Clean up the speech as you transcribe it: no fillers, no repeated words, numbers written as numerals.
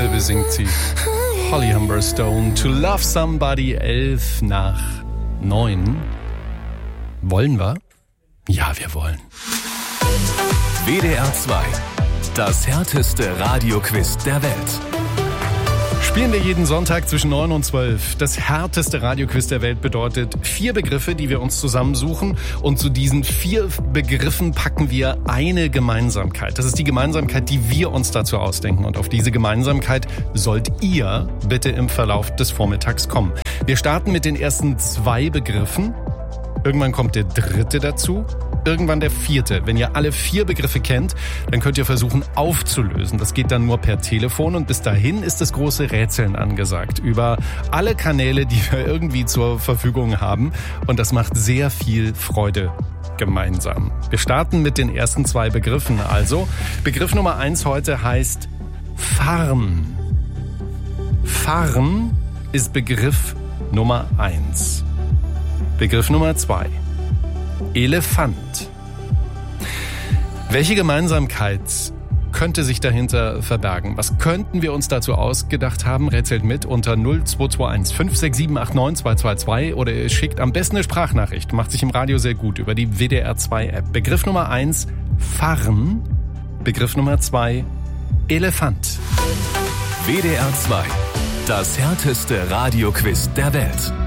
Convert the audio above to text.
Silbe singt sie. Holly Humberstone, To Love Somebody, 8:11. Wollen wir? Ja, wir wollen. WDR 2, das härteste Radioquiz der Welt. Spielen wir jeden Sonntag zwischen 9 und 12. Das härteste Radioquiz der Welt bedeutet 4 Begriffe, die wir uns zusammensuchen. Und zu diesen 4 Begriffen packen wir eine Gemeinsamkeit. Das ist die Gemeinsamkeit, die wir uns dazu ausdenken. Und auf diese Gemeinsamkeit sollt ihr bitte im Verlauf des Vormittags kommen. Wir starten mit den ersten 2 Begriffen. Irgendwann kommt der 3. dazu. Irgendwann der 4. Wenn ihr alle 4 Begriffe kennt, dann könnt ihr versuchen aufzulösen. Das geht dann nur per Telefon und bis dahin ist das große Rätseln angesagt. Über alle Kanäle, die wir irgendwie zur Verfügung haben. Und das macht sehr viel Freude gemeinsam. Wir starten mit den ersten 2 Begriffen. Also, Begriff Nummer 1 heute heißt Farn. Farn ist Begriff Nummer 1. Begriff Nummer 2. Elefant. Welche Gemeinsamkeit könnte sich dahinter verbergen? Was könnten wir uns dazu ausgedacht haben? Rätselt mit unter 0221 567 89 222 oder ihr schickt am besten eine Sprachnachricht. Macht sich im Radio sehr gut über die WDR 2 App. Begriff Nummer 1, Farn. Begriff Nummer 2, Elefant. WDR 2, das härteste Radioquiz der Welt.